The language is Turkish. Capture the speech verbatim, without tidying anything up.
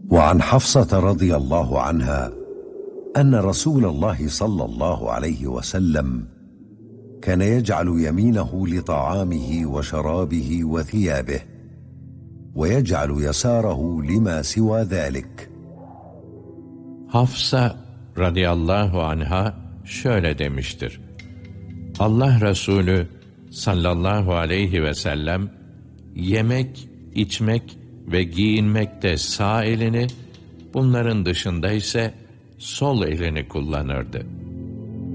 وعن حفصة رضي الله عنها أن رسول الله صلى الله عليه وسلم كان يجعل يمينه لطعامه وشرابه وثيابه ويجعل يساره لما سوى ذلك. Hafsa radıyallahu anha şöyle demiştir: Allah Resulü sallallahu aleyhi ve sellem yemek, içmek ve giyinmekte sağ elini, bunların dışında ise sol elini kullanırdı.